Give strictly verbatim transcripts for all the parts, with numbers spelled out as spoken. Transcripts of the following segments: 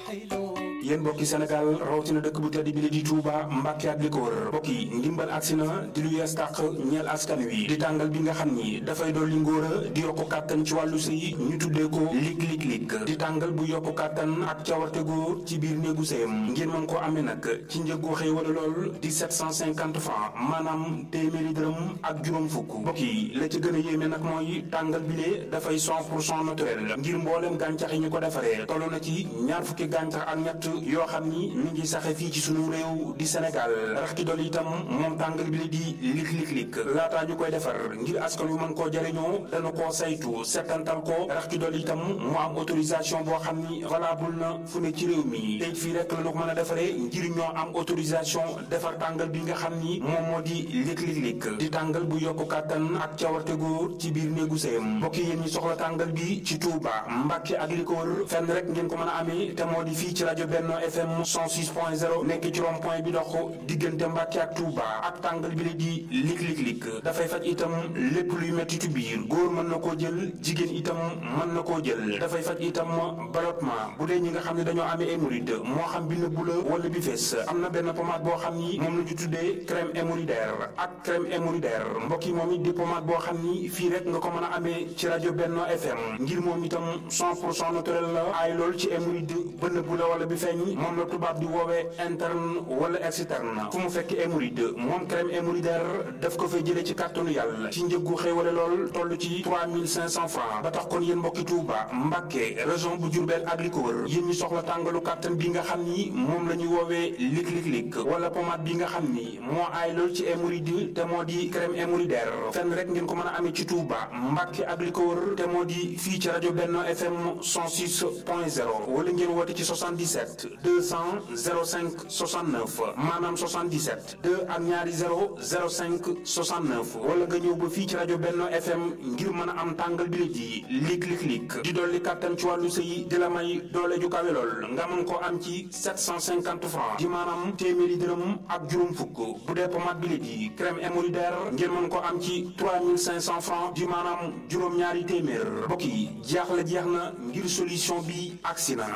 yéen mbokki Sénégal rawatina dëkk bu tedd bi li di Touba Mbàkke ak li ko wër mbokk yi ndimbal agsi na di lu yees tàq ñeel askan wi di tàngal bi nga xam ni dafay dolli ngóora di yokku kàttan ci wàllu sëy ñu tuddee ko lig lig lig di tàngal bu yokku kàttan ak cawarte góor ci biir néegu sëyam ngeen mën koo amee nag ci njëggu xëy wala lool di sept cent cinquante francs maanaam téeméeri dërëm ak juróom fukk mbokk yi la ci gën a yéeme nag mooy tàngal bi lee dafay cent pour cent naturel ngir mboolem gàncax yi ñu ko defaree toll na ci ñaar fukki gàncax ak ñett yoo xam ni mi ngi saxe fii ci sunu réew di Sénégal rax ci dolli itam moom tàngal bi la di lik lik lik laataa ñu koy defar ngir askan wi mën koo jariñoo dana koo saytu settantal ko rax ci dolli itam mu am autorisation boo xam ni valable na fu ne ci réew mi tey fii rek la ñu ko mën a defaree ngir ñoo am autorisation defar tàngal bi nga xam ni moom moo di lik lik lik di tàngal bu yokku kàttan ak cawarte góor ci biir néegu sëyam mbokk yi yéen ñi soxla tàngal bi ci Touba Mbàkke ak li ko wër fenn rek ngeen ko mën a amee te moo di fii ci rajo Benno F M cent six point zéro nekk ci rond point bi dox diggante Mbàkke ak Touba ak tàngal bi la di lik lik lik dafay faj itam lépp luy metti ci biir góor mën na koo jël jigéen itam mën na koo jël dafay faj itam ballottement bu dee ñi nga xam ne dañoo amee hémorroïde moo xam bi nëbbu la wala bi fees am na benn pommade boo xam ni moom la ñu tuddee crème hémorroïdaire ak crème hémorroïdaire mbokk yi moom it di pommade boo xam ni fii rek nga ko mën a amee ci rajo Benno F M ngir moom itam cent pour cent naturel la ay lool ci hémorroïde ba nëbbu la wala bi feeñ moom la tubaab di woowee interne wala externe fu mu fekk hémorroïde moom crème hémorroïdaire daf ko fay jëlee ci kàttanu yàlla ci njëggu xéewale lool toll ci trois mille cinq cents francs ba tax kon yéen mbokki Touba Mbàkke région bu Diourbel ak li ko wër yéen ñi soxla tàngalu kàttan bi nga xam ni moom la ñuy woowee lik lik lik wala pommade bi nga xam ni moo aay lool ci hémorroïde te moo di crème hémorroïdaire fenn rek ngeen ko mën a amee ci Touba Mbàkke ak li ko wër te moo di fii ci rajo Benno F M cent six point zéro wala ngeen woote ci soixante-dix-sept deux cents zéro cinq soixante-neuf maanaam soixante-dix-sept deux ak ñaari zéro zéro cinq soixante-neuf wala nga ñëw ba fii ci rajo Benno F M ngir mën a am tàngal bi la ji lik lik lik di dolli kàttan ci wàllu sëy di la may doole ju kawe lool nga mën koo am ci sept cent cinquante francs di maanaam téeméeri dërëm ak juróom fukk bu dee pommade bi la ji crème hémorroïdaire ngeen mën koo am ci trois mille cinq cents francs di maanaam juróom-ñaari téeméer mbokk yi jaaxle jeex na ngir solution bi agsi na.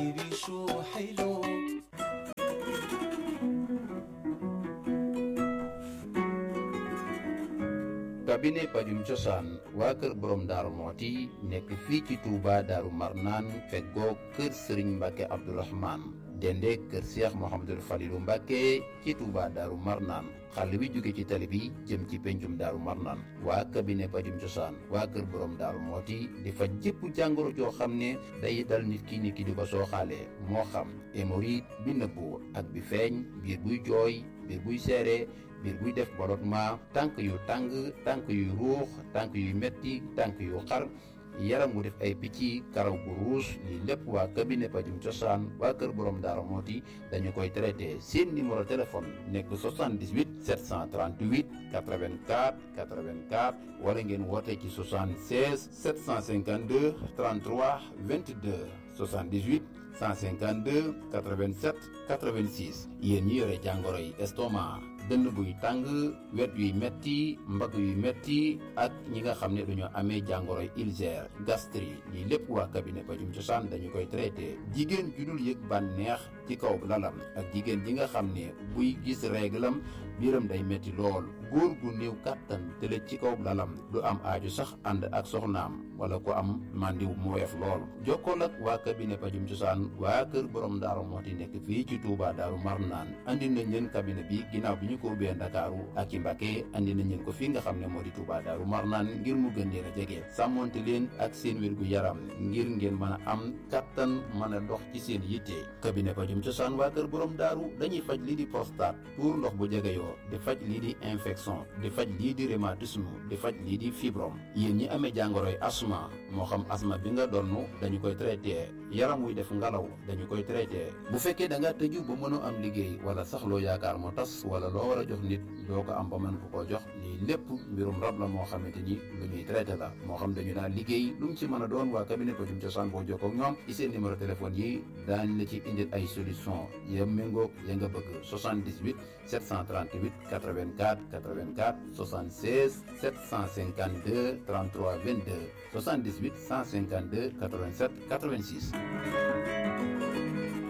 cabinet pajum cosaan waa kër borom daaru mooti nekk fii ci Touba daaru marnaan feggoo kër sëriñ Mbàkke Abdourahman dende kër Cheikh Mouhamadul Falilou Mbàkke ci Touba daaru marnaan xàll wi jóge ci tali bi jëm ci pencum daaru marnaan waa cabinet pajum cosaan waa kër borom daaru mooti di faj jëpp jàngoro joo xam ne day dal nit ki nit ki di ko sooxaalee moo xam hémorroïde bi nëbbu ak bi feeñ biir buy jooy biir buy seere biir buy def ballottement tànk yu tàng tànk yu ruux tànk yu metti tànk yu xar yaram wu def ay picc karaw gu ruus lii lépp waa cabinet pajum cosaan waa kër borom daara mooti dañu koy traité seen numéro téléphone nekk soixante-dix-huit sept cent trente-huit quatre-vingt-quatre quatre-vingt-quatre wala ngeen woote ci soixante-seize sept cent cinquante-deux trente-trois vingt-deux soixante-dix-huit cent cinquante-deux quatre-vingt-sept quatre-vingt-six yéen ñi yore jàngoro yi estomac dënn buy tàng wet yuy metti mbagg yuy metti ak ñi nga xam ne dañoo amee jàngoro ulcère gastrique lii lépp waa cabinet pajum cosaan dañu koy traité jigéen ju dul yëg bànneex ci kaw lalam ak jigéen ji nga xam ne buy gis réglam biiram day metti lool góor gu néew kàttan tëlëj ci kaw lalam du am aaju sax ànd ak soxnaam wala ko am màndiw mu woyof lool jokkool ak waa cabinet pajum cosaan waa kër borom daaru mooti nekk fii ci Touba daaru marnaan andi nañ leen cabinet bi ginnaaw bi ñu ko ubbee Ndakaaru ak ci Mbàkke andi nañ leen ko fii nga xam ne moo di Touba daaru marnaan ngir mu gën leen a jege sàmmonte leen ak seen wér gu yaram ngir ngeen mën a am kattan mën a dox ci seen yitte cabinet pajum cosaan waa kër borom daaru dañuy faj lii di prostate tuur ndox bu jegeyoo di faj lii di infection di faj lii di rhumatisme di faj lii di fibrome yéen ñi amee jàngoroy asma moo xam asma bi nga donnu dañu koy traité yaram wuy def ngalaw dañu koy traité bu fekkee da nga tëju ba mënoo am liggéey wala sax loo yaakaar moo tas wala loo war a jox nit doo ko am ba mën ko koo jox lii lépp mbirum rab la moo xamante ni lu ñuy traité la moo xam dañu naan liggéey lu mu ci mën a doon waa cabinet pajum cosaan boo jokkoo ak ñoom ci seen numéro téléphone yi daañ la ci indil ay solution ya méngoog ya nga bëgg soixante-dix-huit sept cent trente-huit quatre-vingt-quatre quatre-vingt-quatre soixante-seize sept cent cinquante-deux trente-trois vingt-deux soixante-dix-huit cent cinquante-deux quatre-vingt-sept quatre-vingt-six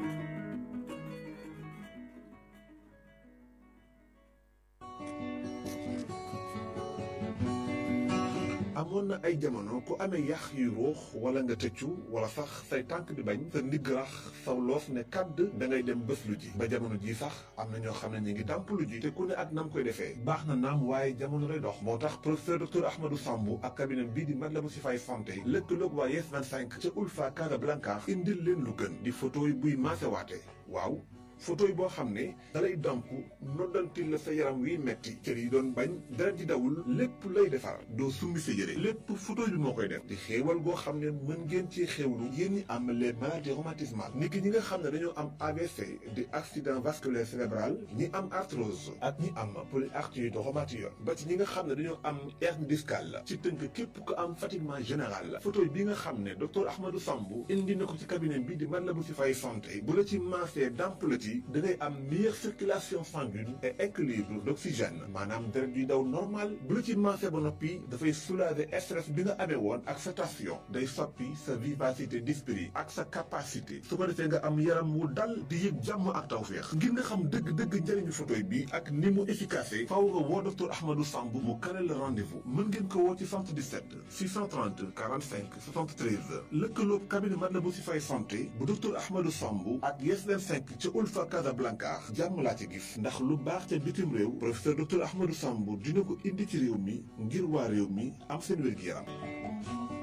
amoon na ay jamono ku amee yax yu ruux wala nga tëccu wala sax say tànk di bañ sa ndigg rax saw loos ne kàdd da ngay dem bés lu ji ba jamono ji sax am na ñoo xam ne ñu ngi dàmp lu ji te ku ne ak nam koy defee baax na naam waaye jamono lay dox moo tax professeur docteur Ahmadou Sambou ak cabinet bii di Matlaboul Chifaay santé lëkkaloog waa Yes vingt-cinq ca Ulfa Casablanca indil leen lu gën di photo yi buy maasewaate waaw photo yi boo xam ne dalay damp noddantil la sa yaram wiy metti cër yi doon bañ dara di dawul lépp lay defar doo summi sa yére lépp photo bi moo koy def di xéewal goo xam ne mën ngeen ci xéewlu yéen ñi am les maladies rhumatismales ni ki ñi nga xam ne dañoo am A V C di accident vasculaire cérébral ñi am arthrose ak ñi am polyarthrite rhumatoïde ba ci ñi nga xam ne dañoo am hernie discale ci tënk képp ko am fatiguement général photo bi nga xam ne docteur Ahmadou Sambou indi na ko ci cabinet bi di Matlaboul Chifaay santé bu la ci maasee damp la ci da ngay am meilleure circulation sanguine et équilibre d'oxygène maanaam deret yuy daw normal bu la ci maasee ba noppi dafay soulager stress bi nga amee woon ak sa tension day soppi sa vivacité d'esprit ak sa capacité su ko defee nga am yaram wu dal di yëg jàmm ak tawféex ngir nga xam dëgg-dëgg njëriñu photoy bi ak ni mu efficace faaw nga woo docteur Ahmadou Sambou mu kale le rendez-vous mën ngeen ko woo ci soixante-dix-sept six cent trente quarante-cinq soixante-treize lëkkaloob cabinet Matlaboul Chifaay santé bu docteur Ahmadou Sambou ak Yes vingt-cinq ca Ulfa Casablanca jàmm laa ci gis ndax lu baax ca bitim réew professeur docteur Ahmadou Sambou dina ko indi ci réew mi ngir waa réew mi am seen wér-gi-yaram